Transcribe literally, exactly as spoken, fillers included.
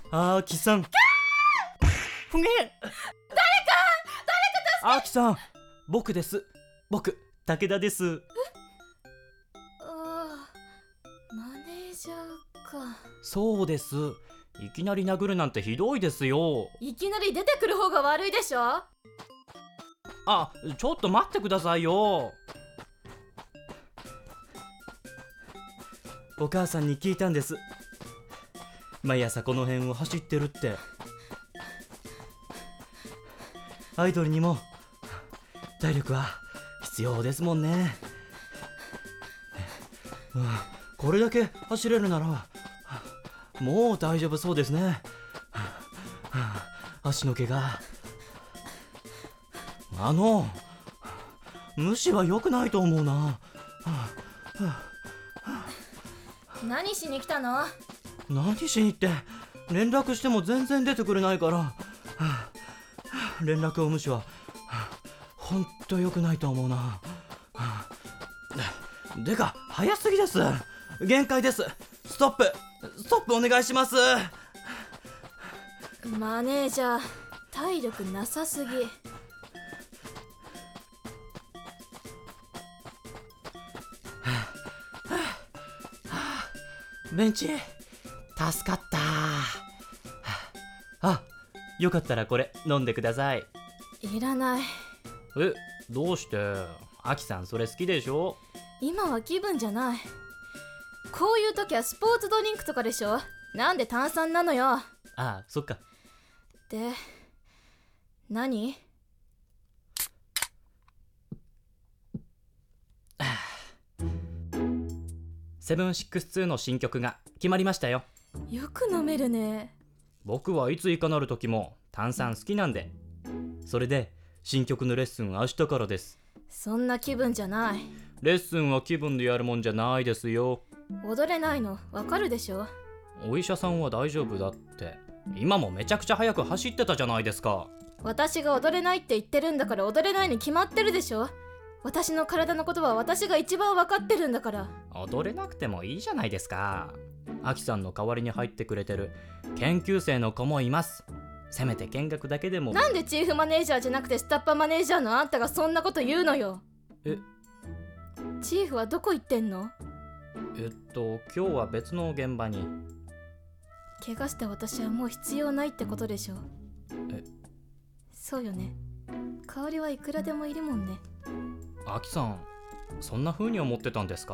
あきさん。ふげ。誰か誰か助け。あきさん、僕です。僕、武田です。 ああ、マネージャーか。 そうです。いきなり殴るなんてひどいですよ。 いきなり出てくる方が悪いでしょ。 あ、ちょっと待ってくださいよ。お母さんに聞いたんです。毎朝この辺を走ってるって。アイドルにも体力は必要ですもんね。うん、これだけ走れるならもう大丈夫そうですね。足の毛が。あの無視は良くないと思うな。 何しに来たの？ 何しにって、連絡しても全然出てくれないから。連絡を無視はほんと良くないと思うな。でか早すぎです。限界です。ストップストップお願いします。 マネージャー体力なさすぎ。 ベンチ助かった。あ、よかったらこれ飲んでください。 いらない。 え、どうして？アキさんそれ好きでしょ？ 今は気分じゃない。こういう時はスポーツドリンクとかでしょ。なんで炭酸なのよ。 ああ、そっか。 で、何？ セブンシックスツーの新曲が決まりましたよ。 よく飲めるね。 僕はいついかなる時も炭酸好きなんで。それで新曲のレッスンは明日からです。 そんな気分じゃない。 レッスンは気分でやるもんじゃないですよ。 踊れないのわかるでしょ。 お医者さんは大丈夫だって。今もめちゃくちゃ速く走ってたじゃないですか。 私が踊れないって言ってるんだから踊れないに決まってるでしょ。私の体のことは私が一番分かってるんだから。 踊れなくてもいいじゃないですか。アキさんの代わりに入ってくれてる研究生の子もいます。せめて見学だけでも。 なんでチーフマネージャーじゃなくてスタッパーマネージャーのあんたがそんなこと言うのよ。 えチーフはどこ行ってんの？ えっと今日は別の現場に。 怪我した私はもう必要ないってことでしょ。 えそうよね。代わりはいくらでもいるもんね。 アキさんそんな風に思ってたんですか？